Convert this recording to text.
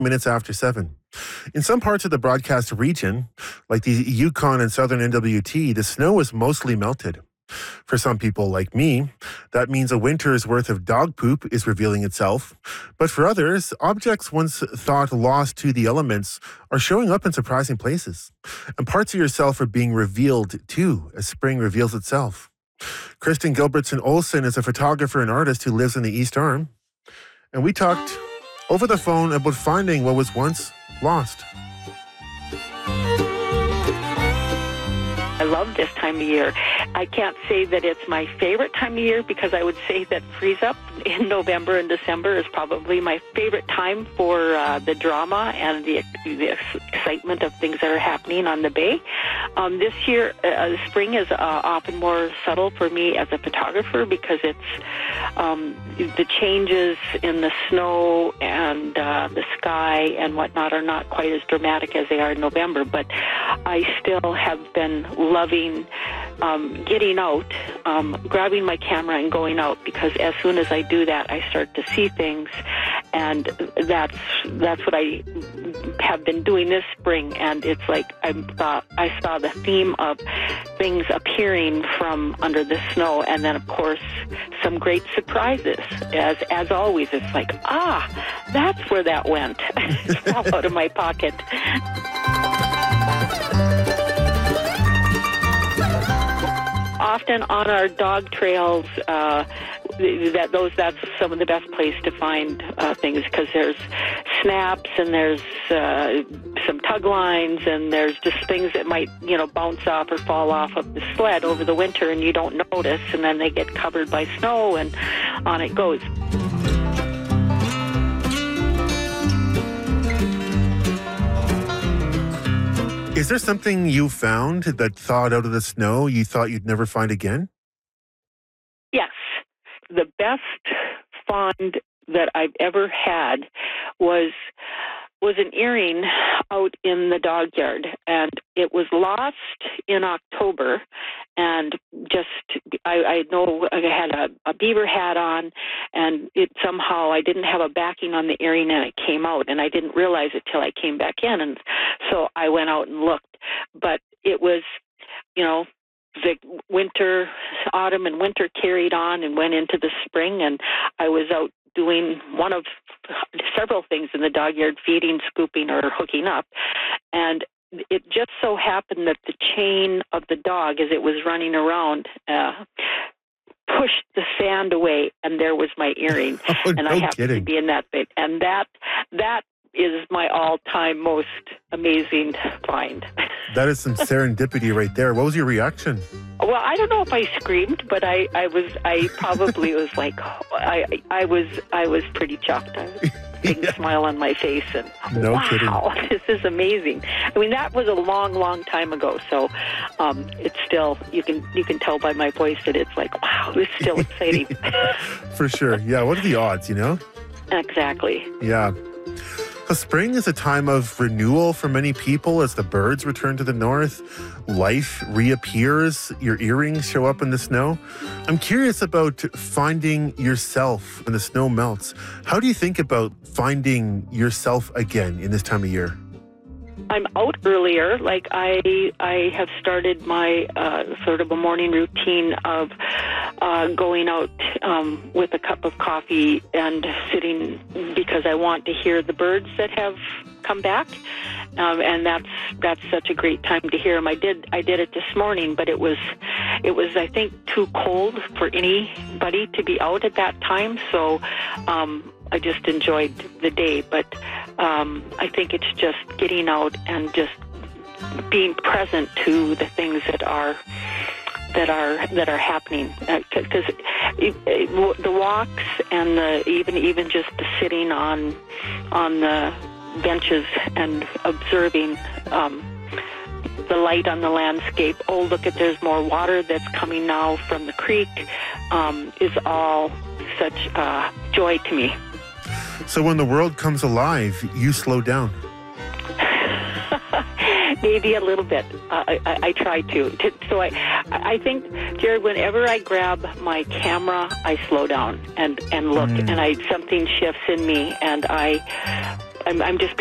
minutes after 7. In some parts of the broadcast region, like the Yukon and southern NWT, the snow is mostly melted. For some people like me, that means a winter's worth of dog poop is revealing itself. But for others, objects once thought lost to the elements are showing up in surprising places. And parts of yourself are being revealed too, as spring reveals itself. Kristen Gilbertson Olsen is a photographer and artist who lives in the East Arm. And we talked over the phone about finding what was once lost. I love this time of year. I can't say that it's my favorite time of year because I would say that freeze up in November and December is probably my favorite time for the drama and the excitement of things that are happening on the bay. This year, spring is often more subtle for me as a photographer because it's the changes in the snow and the sky and whatnot are not quite as dramatic as they are in November, but I still have been loving getting out, grabbing my camera and going out, because as soon as I do that, I start to see things, and that's what I have been doing this spring. And it's like I saw the theme of things appearing from under the snow, and then of course some great surprises. As always, it's like, that's where that went. It fell out of my pocket. Often on our dog trails, that's some of the best place to find things, because there's snaps and there's some tug lines and there's just things that might bounce off or fall off of the sled over the winter and you don't notice, and then they get covered by snow and on it goes. Is there something you found that thawed out of the snow you thought you'd never find again? Yes. The best find that I've ever had was an earring out in the dog yard, and it was lost in October, and I know I had a beaver hat on, and it somehow I didn't have a backing on the earring, and it came out, and I didn't realize it till I came back in, and so I went out and looked, but it was, the autumn and winter carried on and went into the spring, and I was out doing one of several things in the dog yard, feeding, scooping, or hooking up. And it just so happened that the chain of the dog, as it was running around, pushed the sand away, and there was my earring. And I happened to be in that bit. And that is my all-time most amazing find. That is some serendipity right there. What was your reaction? Well, I don't know if I screamed, but I probably was like, I was pretty chuffed. I was big smile on my face, and wow, this is amazing. I mean, that was a long, long time ago, so it's still, you can tell by my voice that it's like, wow, it's still exciting. For sure. Yeah, what are the odds, Exactly. Yeah. So spring is a time of renewal for many people as the birds return to the north. Life reappears. Your earrings show up in the snow. I'm curious about finding yourself when the snow melts. How do you think about finding yourself again in this time of year? I'm out earlier. Like I have started my sort of a morning routine of going out with a cup of coffee and sitting, because I want to hear the birds that have come back, and that's such a great time to hear them. I did it this morning, but it was I think too cold for anybody to be out at that time. So I just enjoyed the day, but I think it's just getting out and just being present to the things that are happening, because the walks and even just the sitting on the benches and observing the light on the landscape. Oh, look at, there's more water that's coming now from the creek, is all such joy to me. So when the world comes alive, you slow down? Maybe a little bit. I try to. So I think, Jared, whenever I grab my camera, I slow down and look, and something shifts in me, and I I'm just